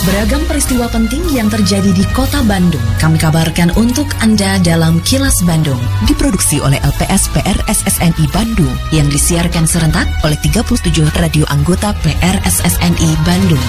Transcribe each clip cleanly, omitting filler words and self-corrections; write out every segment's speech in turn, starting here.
Beragam peristiwa penting yang terjadi di Kota Bandung kami kabarkan untuk Anda dalam Kilas Bandung. Diproduksi oleh LPS PRSSNI Bandung yang disiarkan serentak oleh 37 radio anggota PRSSNI Bandung.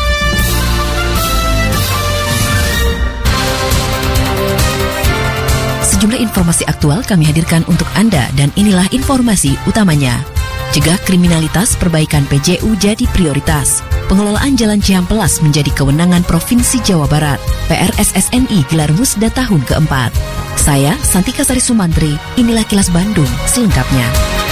Sejumlah informasi aktual kami hadirkan untuk Anda dan inilah informasi utamanya. Cegah kriminalitas, perbaikan PJU jadi prioritas. Pengelolaan Jalan Cihampelas menjadi kewenangan Provinsi Jawa Barat. PRSSNI gelar Musda tahun keempat. Saya, Santika Sari Sumantri, inilah Kilas Bandung selengkapnya.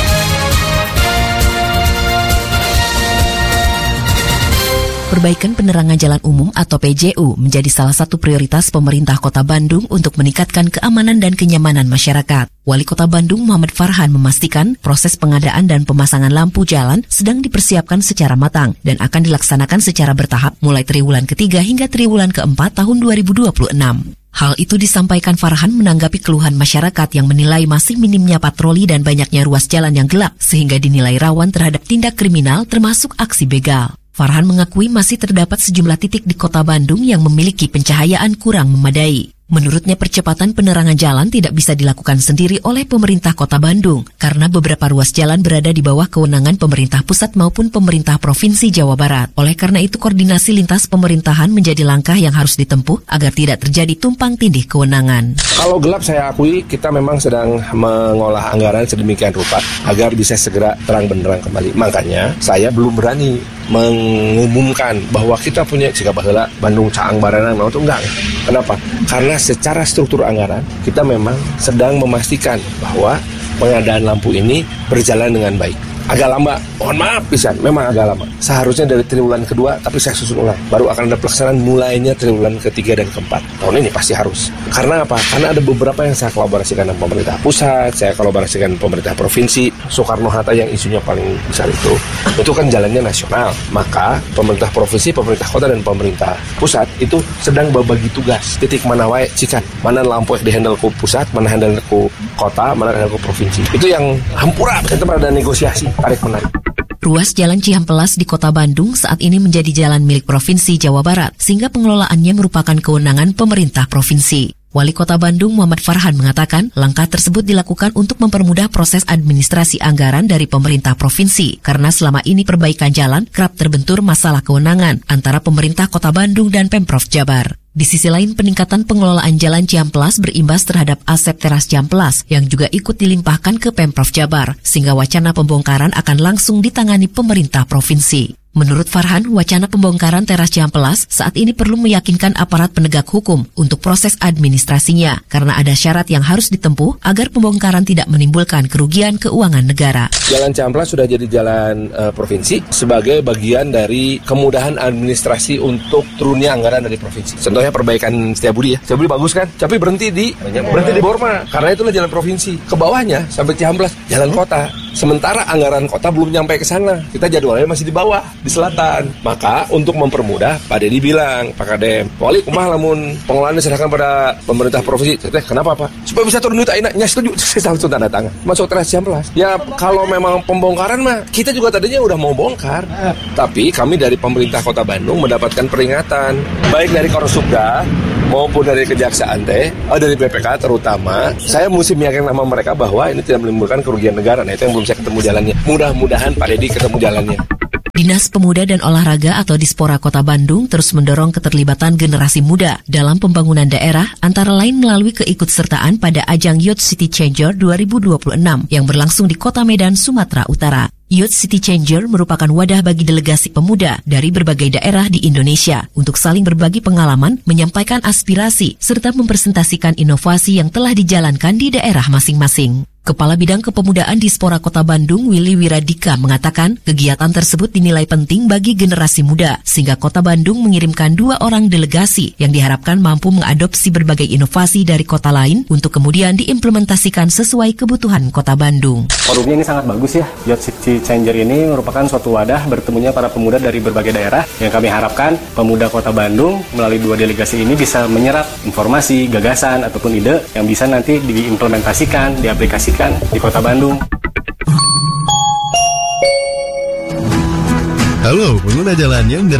Perbaikan penerangan jalan umum atau PJU menjadi salah satu prioritas pemerintah Kota Bandung untuk meningkatkan keamanan dan kenyamanan masyarakat. Wali Kota Bandung Muhammad Farhan memastikan proses pengadaan dan pemasangan lampu jalan sedang dipersiapkan secara matang dan akan dilaksanakan secara bertahap mulai triwulan ketiga hingga triwulan keempat tahun 2026. Hal itu disampaikan Farhan menanggapi keluhan masyarakat yang menilai masih minimnya patroli dan banyaknya ruas jalan yang gelap sehingga dinilai rawan terhadap tindak kriminal termasuk aksi begal. Farhan mengakui masih terdapat sejumlah titik di Kota Bandung yang memiliki pencahayaan kurang memadai. Menurutnya percepatan penerangan jalan tidak bisa dilakukan sendiri oleh pemerintah Kota Bandung karena beberapa ruas jalan berada di bawah kewenangan pemerintah pusat maupun pemerintah Provinsi Jawa Barat. Oleh karena itu koordinasi lintas pemerintahan menjadi langkah yang harus ditempuh agar tidak terjadi tumpang tindih kewenangan. Kalau gelap saya akui kita memang sedang mengolah anggaran sedemikian rupa agar bisa segera terang benderang kembali. Makanya saya belum berani mengumumkan bahwa kita punya jika baheula Bandung Caang Baranang itu enggak. Kenapa? Karena secara struktur anggaran kita memang sedang memastikan bahwa pengadaan lampu ini berjalan dengan baik. Agak lama, mohon maaf pisan, memang agak lama. Seharusnya dari triwulan kedua, tapi saya susun ulang. Baru akan ada pelaksanaan mulainya triwulan ketiga dan keempat. Tahun ini pasti harus. Karena apa? Karena ada beberapa yang saya kolaborasikan dengan pemerintah pusat, saya kolaborasikan dengan pemerintah provinsi, Soekarno-Hatta yang isunya paling besar itu. Itu kan jalannya nasional. Maka pemerintah provinsi, pemerintah kota, dan pemerintah pusat itu sedang berbagi tugas. Titik mana wae cikan. Mana lampu yang dihandle ku pusat, mana handle ku kota, mana handle ku provinsi. Itu yang hampura. Kita ada negosiasi. Tarik-menarik. Ruas Jalan Cihampelas di Kota Bandung saat ini menjadi jalan milik Provinsi Jawa Barat, sehingga pengelolaannya merupakan kewenangan pemerintah provinsi. Wali Kota Bandung Muhammad Farhan mengatakan langkah tersebut dilakukan untuk mempermudah proses administrasi anggaran dari pemerintah provinsi, karena selama ini perbaikan jalan kerap terbentur masalah kewenangan antara pemerintah Kota Bandung dan Pemprov Jabar. Di sisi lain, peningkatan pengelolaan Jalan Cihampelas berimbas terhadap aset teras Cihampelas yang juga ikut dilimpahkan ke Pemprov Jabar, sehingga wacana pembongkaran akan langsung ditangani pemerintah provinsi. Menurut Farhan, wacana pembongkaran teras Cihampelas saat ini perlu meyakinkan aparat penegak hukum untuk proses administrasinya, karena ada syarat yang harus ditempuh agar pembongkaran tidak menimbulkan kerugian keuangan negara. Jalan Cihampelas sudah jadi jalan provinsi sebagai bagian dari kemudahan administrasi untuk turunnya anggaran dari provinsi. Contohnya perbaikan Setiabudi ya. Setiabudi bagus kan? Tapi berhenti di Borma, karena itulah jalan provinsi. Ke bawahnya sampai Cihampelas jalan kota. Sementara anggaran kota belum nyampe ke sana. Kita jadwalnya masih di bawah, di selatan. Maka untuk mempermudah, Pak Dedi bilang, Pak Kadem, Wali kumaha lamun pengelolaan diserahkan pada pemerintah provinsi. Kenapa Pak? Supaya bisa turun duit aina. Ya setuju, saya langsung tanda tangan. Masuk teras Cihampelas. Ya kalau memang pembongkaran mah, kita juga tadinya udah mau bongkar. Tapi kami dari pemerintah Kota Bandung mendapatkan peringatan. Baik dari Korsubda maupun dari Kejaksaan dari BPK terutama, saya mesti meyakinkan sama mereka bahwa ini tidak menimbulkan kerugian negara. Nah itu yang belum saya ketemu jalannya. Mudah-mudahan Pak Dedi ketemu jalannya. Dinas Pemuda dan Olahraga atau Dispora Kota Bandung terus mendorong keterlibatan generasi muda dalam pembangunan daerah, antara lain melalui keikutsertaan pada ajang Youth City Changer 2026 yang berlangsung di Kota Medan, Sumatera Utara. Youth City Changer merupakan wadah bagi delegasi pemuda dari berbagai daerah di Indonesia untuk saling berbagi pengalaman, menyampaikan aspirasi, serta mempresentasikan inovasi yang telah dijalankan di daerah masing-masing. Kepala Bidang Kepemudaan Dispora Kota Bandung, Willy Wiradika, mengatakan kegiatan tersebut dinilai penting bagi generasi muda, sehingga Kota Bandung mengirimkan 2 orang delegasi yang diharapkan mampu mengadopsi berbagai inovasi dari kota lain untuk kemudian diimplementasikan sesuai kebutuhan Kota Bandung. Forumnya ini sangat bagus ya. Youth City Changer ini merupakan suatu wadah bertemunya para pemuda dari berbagai daerah yang kami harapkan pemuda Kota Bandung melalui 2 delegasi ini bisa menyerap informasi, gagasan, ataupun ide yang bisa nanti diimplementasikan, diaplikasikan di Kota Bandung. Halo pengguna jalan yang dermawan,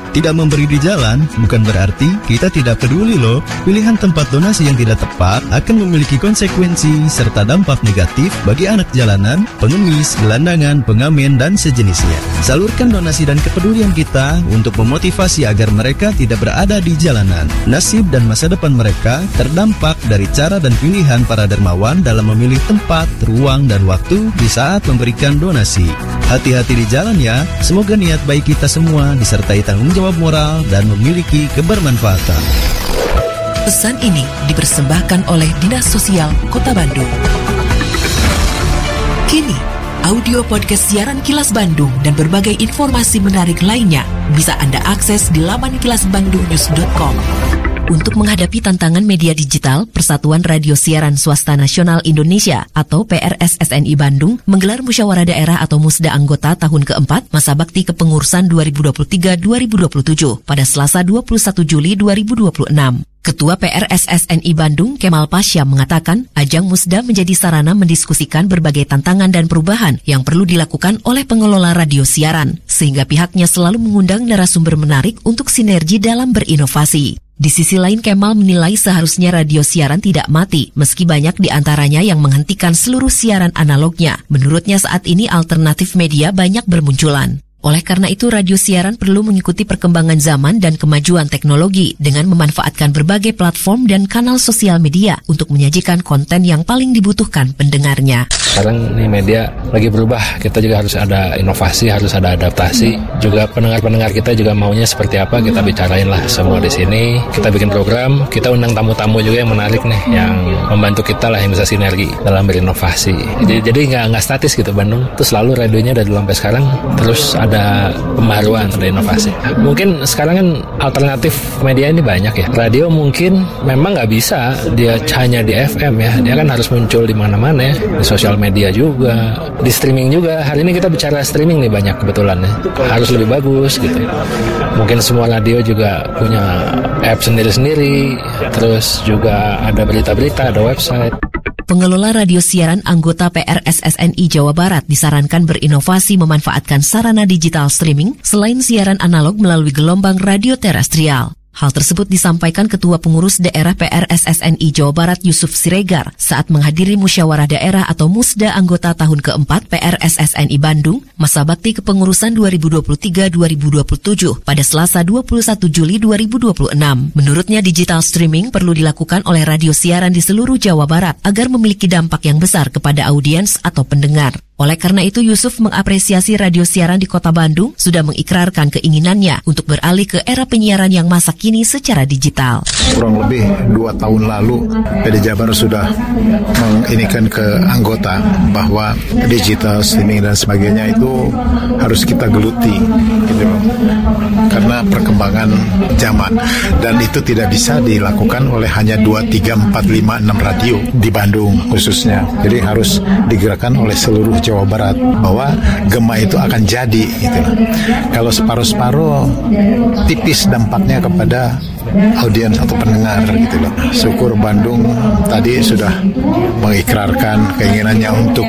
Tidak memberi di jalan bukan berarti kita tidak peduli loh. Pilihan tempat donasi yang tidak tepat akan memiliki konsekuensi serta dampak negatif bagi anak jalanan, pengemis, gelandangan, pengamen, dan sejenisnya. Salurkan donasi dan kepedulian kita untuk memotivasi agar mereka tidak berada di jalanan. Nasib dan masa depan mereka terdampak dari cara dan pilihan para dermawan dalam memilih tempat, ruang, dan waktu di saat memberikan donasi. Hati-hati di jalan ya, semoga niat baik kita semua disertai tanggung jawab moral dan memiliki kebermanfaatan. Pesan ini dipersembahkan oleh Dinas Sosial Kota Bandung. Kini, audio podcast siaran Kilas Bandung dan berbagai informasi menarik lainnya bisa Anda akses di laman kilasbandungnews.com. Untuk menghadapi tantangan media digital, Persatuan Radio Siaran Swasta Nasional Indonesia atau PRSSNI Bandung menggelar musyawarah daerah atau musda anggota tahun keempat masa bakti kepengurusan 2023-2027 pada Selasa 21 Juli 2026. Ketua PRSSNI Bandung, Kemal Pasha, mengatakan ajang musda menjadi sarana mendiskusikan berbagai tantangan dan perubahan yang perlu dilakukan oleh pengelola radio siaran, sehingga pihaknya selalu mengundang narasumber menarik untuk sinergi dalam berinovasi. Di sisi lain, Kemal menilai seharusnya radio siaran tidak mati, meski banyak di antaranya yang menghentikan seluruh siaran analognya. Menurutnya saat ini alternatif media banyak bermunculan. Oleh karena itu, radio siaran perlu mengikuti perkembangan zaman dan kemajuan teknologi dengan memanfaatkan berbagai platform dan kanal sosial media untuk menyajikan konten yang paling dibutuhkan pendengarnya. Sekarang nih media lagi berubah, kita juga harus ada inovasi, harus ada adaptasi. Juga pendengar-pendengar kita juga maunya seperti apa, kita bicarain lah semua di sini. Kita bikin program, kita undang tamu-tamu juga yang menarik nih, yang membantu kita lah, yang bisa sinergi dalam berinovasi. Jadi nggak statis gitu Bandung. Terus selalu radionya dari dulu sampai sekarang terus ada pembaruan, ada inovasi. Mungkin sekarang kan alternatif media ini banyak ya. Radio mungkin memang nggak bisa dia hanya di FM ya, dia kan harus muncul di mana-mana ya, di sosial media juga, di streaming juga. Hari ini kita bicara streaming nih banyak kebetulan ya. Harus lebih bagus gitu. Mungkin semua radio juga punya app sendiri-sendiri, terus juga ada berita-berita, ada website. Pengelola radio siaran anggota PRSSNI Jawa Barat disarankan berinovasi memanfaatkan sarana digital streaming selain siaran analog melalui gelombang radio terestrial. Hal tersebut disampaikan Ketua Pengurus Daerah PRSSNI Jawa Barat Yusuf Siregar saat menghadiri musyawarah daerah atau musda anggota tahun keempat PRSSNI Bandung masa bakti kepengurusan 2023-2027 pada Selasa 21 Juli 2026. Menurutnya digital streaming perlu dilakukan oleh radio siaran di seluruh Jawa Barat agar memiliki dampak yang besar kepada audiens atau pendengar. Oleh karena itu, Yusuf mengapresiasi radio siaran di Kota Bandung sudah mengikrarkan keinginannya untuk beralih ke era penyiaran yang masa kini secara digital. Kurang lebih 2 tahun lalu, PD Jabar sudah menginikan ke anggota bahwa digital streaming dan sebagainya itu harus kita geluti, gitu. Karena perkembangan zaman. Dan itu tidak bisa dilakukan oleh hanya 2, 3, 4, 5, 6 radio di Bandung khususnya. Jadi harus digerakkan oleh seluruh Jawa Barat bahwa Gema itu akan jadi gitu. Kalau separuh-separuh tipis dampaknya kepada audiens atau pendengar gitu loh. Syukur Bandung tadi sudah mengikrarkan keinginannya untuk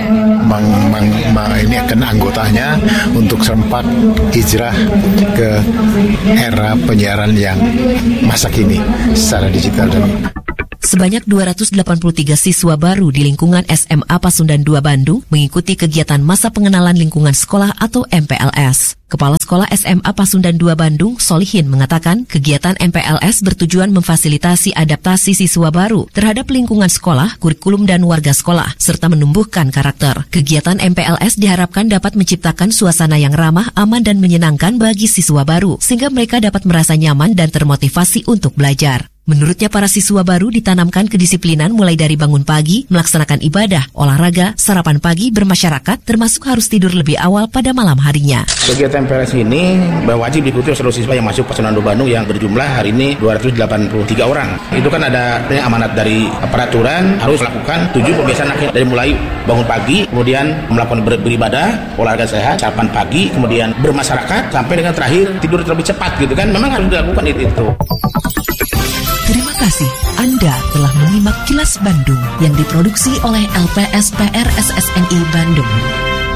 ini akan anggotanya untuk serempak hijrah ke era penyiaran yang masa kini secara digital. Sebanyak 283 siswa baru di lingkungan SMA Pasundan 2 Bandung mengikuti kegiatan masa pengenalan lingkungan sekolah atau MPLS. Kepala Sekolah SMA Pasundan 2 Bandung, Solihin, mengatakan kegiatan MPLS bertujuan memfasilitasi adaptasi siswa baru terhadap lingkungan sekolah, kurikulum dan warga sekolah, serta menumbuhkan karakter. Kegiatan MPLS diharapkan dapat menciptakan suasana yang ramah, aman dan menyenangkan bagi siswa baru, sehingga mereka dapat merasa nyaman dan termotivasi untuk belajar. Menurutnya para siswa baru ditanamkan kedisiplinan mulai dari bangun pagi, melaksanakan ibadah, olahraga, sarapan pagi, bermasyarakat, termasuk harus tidur lebih awal pada malam harinya. Kegiatan MPLS ini wajib diikuti oleh seluruh siswa yang masuk Pasundan 2 Bandung yang berjumlah hari ini 283 orang. Itu kan ada amanat dari peraturan harus melakukan 7 pembiasaan akhir dari mulai bangun pagi, kemudian melakukan beribadah, olahraga sehat, sarapan pagi, kemudian bermasyarakat sampai dengan terakhir tidur lebih cepat gitu kan. Memang harus dilakukan itu. Terima kasih Anda telah menyimak Kilas Bandung yang diproduksi oleh LPS PRSSNI Bandung.